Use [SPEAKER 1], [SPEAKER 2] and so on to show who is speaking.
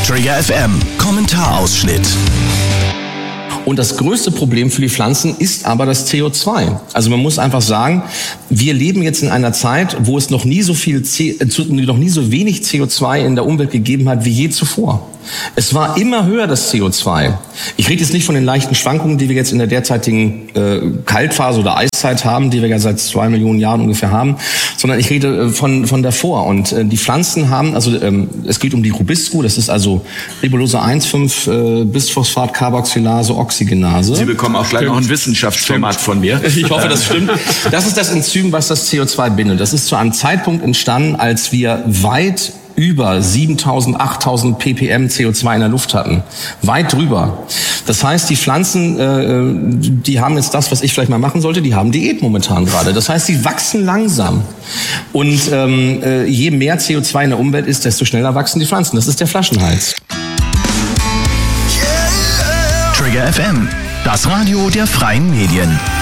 [SPEAKER 1] Trigger FM, Kommentarausschnitt.
[SPEAKER 2] Und das größte Problem für die Pflanzen ist aber das CO2. Also man muss einfach sagen, wir leben jetzt in einer Zeit, wo es noch nie so wenig CO2 in der Umwelt gegeben hat wie je zuvor. Es war immer höher, das CO2. Ich rede jetzt nicht von den leichten Schwankungen, die wir jetzt in der derzeitigen Kaltphase oder Eiszeit haben, die wir ja seit 2 Millionen Jahren ungefähr haben, sondern ich rede von davor. Und die Pflanzen haben, also es geht um die Rubisco, das ist also Ribulose 1,5 Bisphosphat-Carboxylase, Oxygenase.
[SPEAKER 3] Sie bekommen auch gleich noch ein Wissenschaftsformat von mir.
[SPEAKER 2] Ich hoffe, das stimmt. Das ist das Enzym, was das CO2 bindet. Das ist zu einem Zeitpunkt entstanden, als wir weit über 7.000, 8.000 ppm CO2 in der Luft hatten. Weit drüber. Das heißt, die Pflanzen, die haben jetzt das, was ich vielleicht mal machen sollte, die haben Diät momentan gerade. Das heißt, sie wachsen langsam. Und je mehr CO2 in der Umwelt ist, desto schneller wachsen die Pflanzen. Das ist der Flaschenhals.
[SPEAKER 1] Trigger FM, das Radio der freien Medien.